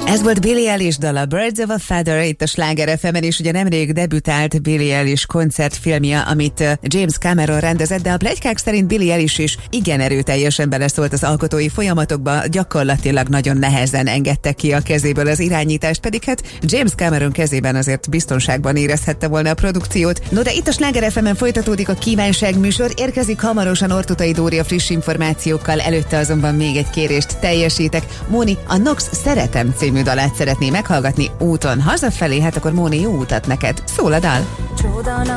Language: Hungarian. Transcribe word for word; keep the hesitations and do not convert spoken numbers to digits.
Ez volt Billie Eilish dala, Birds of a Feather, itt a Sláger ef emen, és ugye nemrég debütált Billie Eilish koncertfilmje, amit James Cameron rendezett, de a pletykák szerint Billie Eilish is igen erőteljesen beleszólt az alkotói folyamatokba, gyakorlatilag nagyon nehezen engedte ki a kezéből az irányítást, pedig hát James Cameron kezében azért biztonságban érezhette volna a produkciót. No, de itt a Sláger ef emen folytatódik a Kívánság műsor, érkezik hamarosan Ortutay Dória friss információkkal, előtte azonban még egy kérést teljesítek. Móni, a Nox Szeretem című dalát szeretné meghallgatni úton hazafelé, hát akkor Móni, jó utat neked, szól a dal!